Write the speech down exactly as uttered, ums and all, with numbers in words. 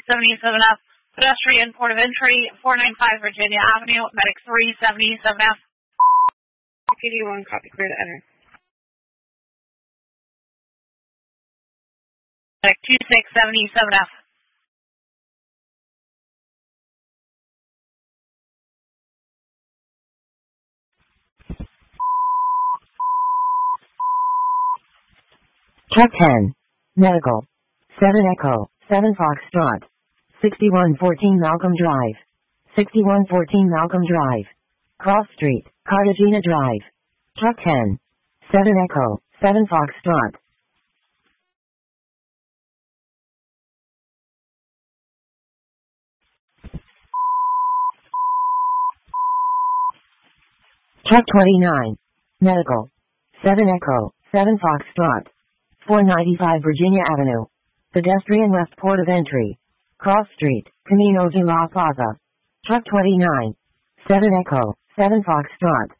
seventy-seven F. Pedestrian, port of entry, four ninety-five Virginia Avenue, medic three seventy-seven F. P D one, copy, clear to enter. Medic two six seventy-seven F. Truck ten. Medical. seven Echo, seven Foxtrot. sixty-one fourteen Malcolm Drive. sixty-one fourteen Malcolm Drive. Cross Street, Cartagena Drive. Truck ten. seven Echo, seven Foxtrot. Truck twenty-nine. Medical. seven Echo, seven Foxtrot. four ninety-five Virginia Avenue. Pedestrian left port of entry. Cross Street, Camino de la Plaza. Truck twenty-nine. seven Echo, seven Foxtrot.